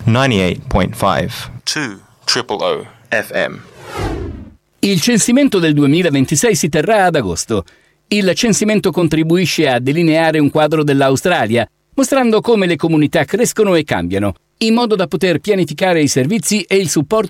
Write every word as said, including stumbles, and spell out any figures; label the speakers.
Speaker 1: ninety-eight point five.
Speaker 2: two triple O
Speaker 1: F M.
Speaker 3: Il censimento del duemilaventisei si terrà ad agosto. Il censimento contribuisce a delineare un quadro dell'Australia, mostrando come le comunità crescono e cambiano, in modo da poter pianificare i servizi e il supporto